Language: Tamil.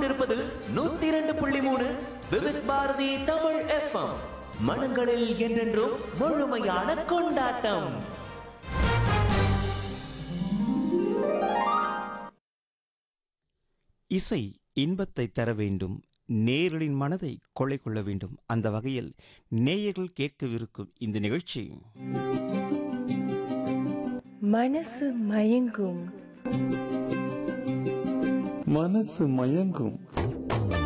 கேட்டுக்கொண்டிருப்பது 102.3 விவித் பாரதி தமிழ் FM. மனங்களில் என்றென்றும் முழுமையான கொண்டாட்டம். இசை இன்பத்தை தர வேண்டும், நேயர்களின் மனதை கொள்ளை கொள்ள வேண்டும். அந்த வகையில் நேயர்கள் கேட்கவிருக்கும் இந்த நிகழ்ச்சி மனசு மயங்கும். மனசு மயங்கும்.